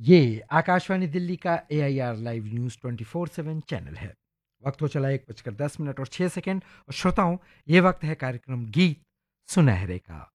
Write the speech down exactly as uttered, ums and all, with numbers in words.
ये आकाशवाणी दिल्ली का ए I R live news twenty four seven channel है। वक्त हो चला एक बजकर दस मिनट और छः सेकंड और श्रोताओं, ये वक्त है कार्यक्रम गीत सुनहरे का।